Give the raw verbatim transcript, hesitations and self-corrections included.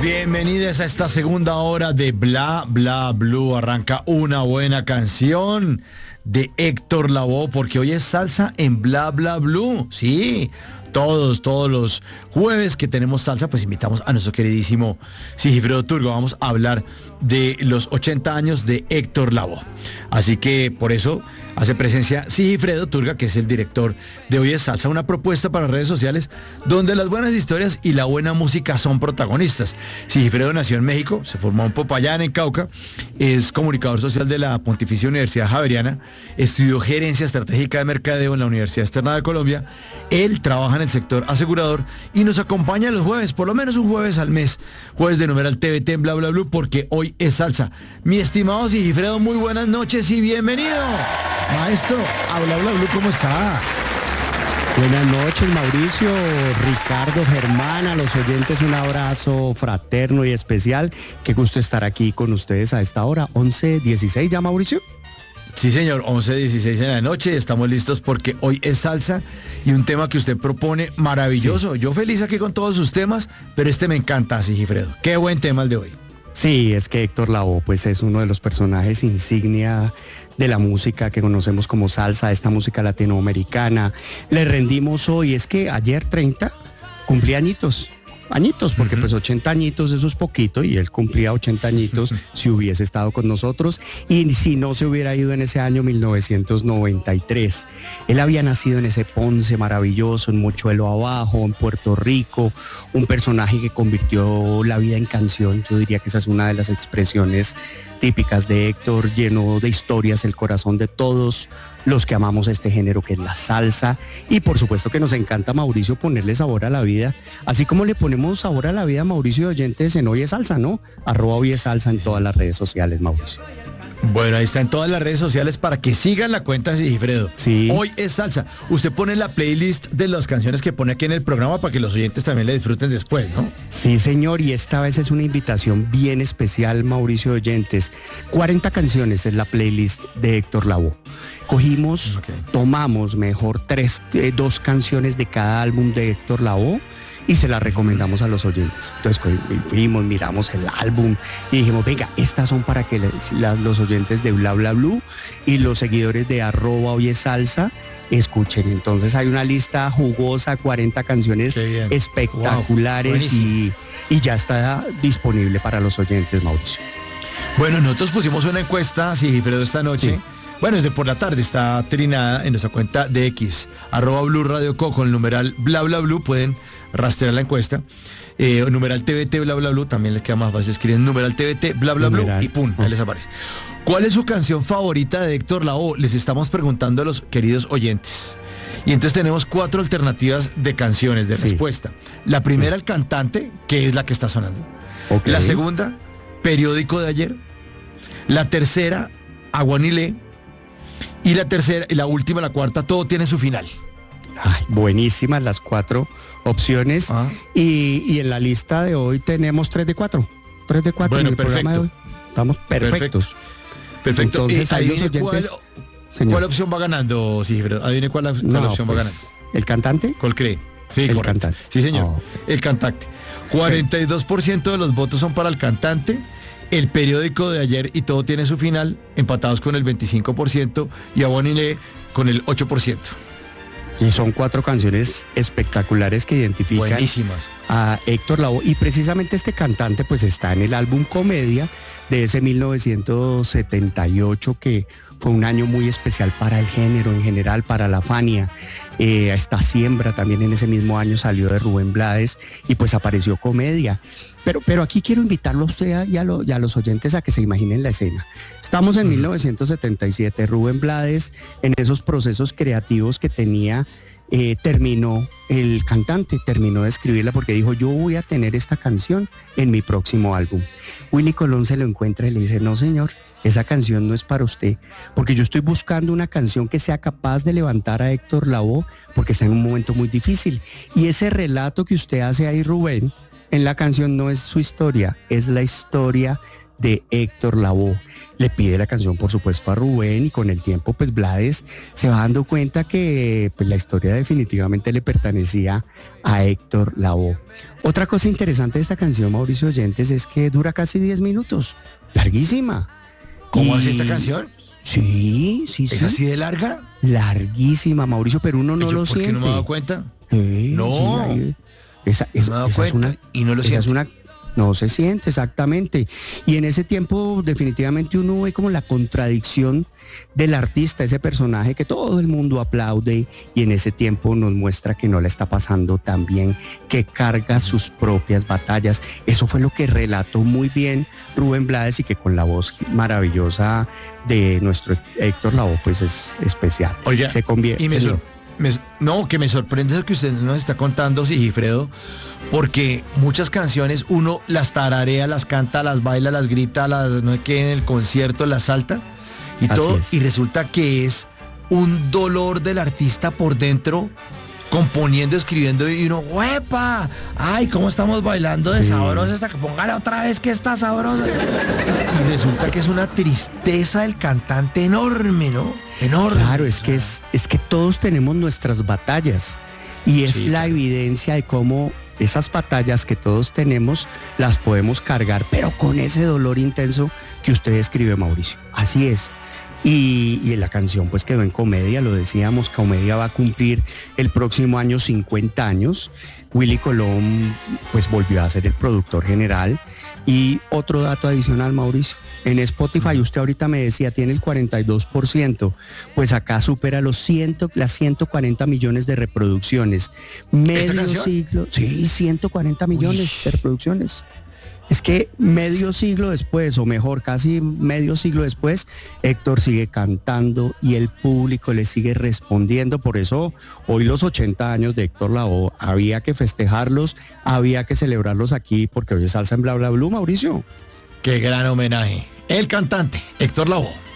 Bienvenidos a esta segunda hora de Bla Bla Blue. Arranca una buena canción de Héctor Lavoe, porque hoy es salsa en Bla Bla Blue. Sí, todos, todos los jueves que tenemos salsa, pues invitamos a nuestro queridísimo Sigifredo Turga. Vamos a hablar de los ochenta años de Héctor Lavoe. Así que por eso hace presencia Sigifredo Turga, que es el director de Hoy es Salsa, una propuesta para redes sociales donde las buenas historias y la buena música son protagonistas. Sigifredo nació en México, se formó en Popayán, en Cauca, es comunicador social de la Pontificia Universidad Javeriana, estudió gerencia estratégica de mercadeo en la Universidad Externa de Colombia. Él trabaja en el sector asegurador y nos acompaña los jueves, por lo menos un jueves al mes, jueves de numeral T V T en Bla Bla Blue, porque hoy es salsa. Mi estimado Sigifredo, muy buenas noches y bienvenido. Maestro, a Bla Bla Blue, ¿cómo está? Buenas noches, Mauricio, Ricardo, Germán, a los oyentes un abrazo fraterno y especial. Qué gusto estar aquí con ustedes a esta hora, once dieciséis ya, Mauricio. Sí, señor, once dieciséis en la noche, estamos listos porque hoy es salsa y un tema que usted propone maravilloso. Sí. Yo feliz aquí con todos sus temas, pero este me encanta, Sigifredo. Qué buen tema el de hoy. Sí, es que Héctor Lavoe pues es uno de los personajes insignia de la música que conocemos como salsa, esta música latinoamericana. Le rendimos hoy, es que ayer treinta cumplía añitos, añitos, porque uh-huh. pues ochenta añitos eso es poquito y él cumplía ochenta añitos uh-huh. si hubiese estado con nosotros y si no se hubiera ido en ese año mil novecientos noventa y tres. Él había nacido en ese Ponce maravilloso, en Mochuelo Abajo, en Puerto Rico, un personaje que convirtió la vida en canción. Yo diría que esa es una de las expresiones típicas de Héctor, lleno de historias, el corazón de todos los que amamos este género que es la salsa, y por supuesto que nos encanta, Mauricio, ponerle sabor a la vida, así como le ponemos sabor a la vida, Mauricio, de oyentes en Hoy es Salsa, ¿no? Arroba Hoy es Salsa en todas las redes sociales, Mauricio. Bueno, ahí está en todas las redes sociales para que sigan la cuenta de Sigifredo. Sí. Hoy es salsa. Usted pone la playlist de las canciones que pone aquí en el programa para que los oyentes también le disfruten después, ¿no? Sí, señor, y esta vez es una invitación bien especial, Mauricio de oyentes. cuarenta canciones es la playlist de Héctor Lavoe. Cogimos, okay. tomamos mejor tres, eh, dos canciones de cada álbum de Héctor Lavoe y se las recomendamos a los oyentes. Entonces fuimos, miramos el álbum y dijimos, venga, estas son para que les, la, los oyentes de Bla Bla Blue y los seguidores de arroba Hoy es Salsa escuchen. Entonces hay una lista jugosa, cuarenta canciones espectaculares. Wow, y, y ya está disponible para los oyentes, Mauricio. Bueno, nosotros pusimos una encuesta, Sigifredo, esta noche. Sí. Bueno, desde por la tarde está trinada en nuestra cuenta de X, arroba Blue Radio Co, con el numeral Bla Bla Blue, pueden rastrear la encuesta. Eh, numeral T V T Bla Bla Blue, también les queda más fácil escribir numeral T V T Bla Bla Blue y pum, ahí les aparece. ¿Cuál es su canción favorita de Héctor Lavoe? Les estamos preguntando a los queridos oyentes. Y entonces tenemos cuatro alternativas de canciones de sí. respuesta. La primera, el cantante, que es la que está sonando. Okay. La segunda, periódico de ayer. La tercera, Aguanilé. Y la tercera, y la última, la cuarta, todo tiene su final. Ay, buenísimas las cuatro opciones. Ah. Y, y en la lista de hoy tenemos tres de cuatro. Tres de cuatro bueno, en el perfecto. programa de hoy. Estamos perfectos. Perfecto. Entonces, eh, ahí los oyentes... ¿Cuál, ¿Cuál opción va ganando, Sigifredo? Adivine cuál, cuál no, opción pues, va ganando. ¿El cantante? ¿Cuál cree? Sí, el correcto. cantante. Sí, señor. Oh. El cantante. cuarenta y dos por ciento de los votos son para el cantante. El periódico de ayer y todo tiene su final, empatados con el veinticinco por ciento y Aguanilé con el ocho por ciento. Y son cuatro canciones espectaculares que identifican buenísimas a Héctor Lavoe. Y precisamente este cantante pues está en el álbum Comedia de ese mil novecientos setenta y ocho, que fue un año muy especial para el género en general, para la Fania. Eh, esta siembra también en ese mismo año salió de Rubén Blades y pues apareció Comedia. Pero, pero aquí quiero invitarlo a usted y a, lo, y a los oyentes a que se imaginen la escena. Estamos en uh-huh. mil novecientos setenta y siete, Rubén Blades en esos procesos creativos que tenía, eh, terminó, el cantante terminó de escribirla porque dijo, yo voy a tener esta canción en mi próximo álbum. Willy Colón se lo encuentra y le dice, no señor, esa canción no es para usted, porque yo estoy buscando una canción que sea capaz de levantar a Héctor Lavoe, porque está en un momento muy difícil. Y ese relato que usted hace ahí, Rubén, en la canción no es su historia, es la historia de Héctor Lavoe. Le pide la canción, por supuesto, a Rubén, y con el tiempo, pues Blades se va dando cuenta que pues, la historia definitivamente le pertenecía a Héctor Lavoe. Otra cosa interesante de esta canción, Mauricio Oyentes, es que dura casi diez minutos, larguísima. ¿Cómo Y- hace esta canción? Sí, sí, sí. ¿Es así de larga? Larguísima, Mauricio, pero uno no ¿Y yo lo por qué siente. no me he dado cuenta? Sí, No. sí, ahí- esa, No me he esa- dado esa es cuenta una, y no lo esa es siento. una, no se siente exactamente. Y en ese tiempo definitivamente uno ve como la contradicción del artista, ese personaje que todo el mundo aplaude, y en ese tiempo nos muestra que no le está pasando tan bien, que carga sus propias batallas. Eso fue lo que relató muy bien Rubén Blades, y que con la voz maravillosa de nuestro Héctor Lavoe pues es especial. Oiga, se convierte. y me señor. sor- me- no, que me sorprende eso que usted nos está contando, Sigifredo, porque muchas canciones uno las tararea, las canta, las baila, las grita, las no sé qué, en el concierto las salta y Así todo, es. y resulta que es un dolor del artista por dentro, componiendo, escribiendo, y uno, ¡huepa! ¡Ay, cómo estamos bailando de Sí. sabrosa hasta que póngale otra vez que está sabrosa! Y resulta que es una tristeza del cantante enorme, ¿no? Enorme. Claro, es que es, es que todos tenemos nuestras batallas, y es Sí, la claro. evidencia de cómo esas batallas que todos tenemos las podemos cargar, pero con ese dolor intenso que usted describe, Mauricio. Así es. Y, y la canción pues quedó en Comedia, lo decíamos, Comedia va a cumplir el próximo año cincuenta años. Willy Colón pues volvió a ser el productor general. Y otro dato adicional, Mauricio, en Spotify usted ahorita me decía tiene el cuarenta y dos por ciento, pues acá supera los cien, las ciento cuarenta millones de reproducciones. Medio canción? siglo, sí, ciento cuarenta millones Uy. de reproducciones. Es que medio siglo después, o mejor, casi medio siglo después, Héctor sigue cantando y el público le sigue respondiendo. Por eso hoy los ochenta años de Héctor Lavoe había que festejarlos, había que celebrarlos aquí, porque hoy es Salsa en Bla Bla Blue, Mauricio. Qué gran homenaje. El cantante, Héctor Lavoe.